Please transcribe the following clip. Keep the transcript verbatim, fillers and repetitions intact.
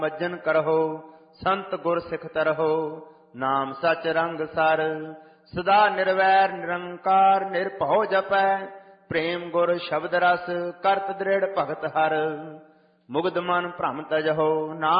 ਮੱਜਨ ਕਰਹੁ ਸੰਤ ਗੁਰ ਸਿਖ ਤਰਹੁ। ਨਾਮ ਸਚ ਰੰਗ ਸਰ ਸਦਾ ਨਿਰਵੈਰ ਨਿਰੰਕਾਰ ਨਿਰਭਉ ਜਪੈ। ਪ੍ਰੇਮ ਗੁਰ ਸ਼ਬਦ ਰਸ ਕਰਤ ਦ੍ਰਿੜ ਭਗਤ ਹਰ। ਮੁਗਧ ਮਨ ਭ੍ਰਮ ਤਜਹੁ ਨਾਮ